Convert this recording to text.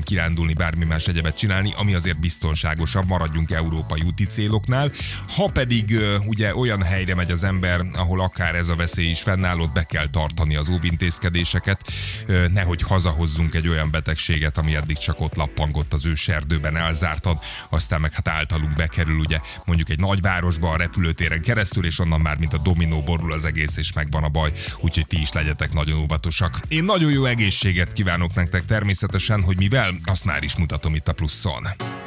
kirándulni, bármi más egyebet csinálni, ami azért biztonságosabb, maradjunk európai úti céloknál. Ha pedig ugye olyan helyre megy az ember, ahol akár ez a veszély is fennáll, ott be kell tartani az óvintézkedéseket, nehogy hazahozzunk egy olyan betegséget, ami eddig csak ott lappangott az őserdőben, elzártad, aztán meg hát általunk bekerül ugye mondjuk egy nagyvárosba a repülőtéren keresztül, és onnan már mint a dominó borul az egész, és megvan a baj, úgyhogy ti is legyetek nagyon óvatosak. Én nagyon jó egészséget kívánok nektek természetesen, hogy mivel, azt már is mutatom itt a Pluszon.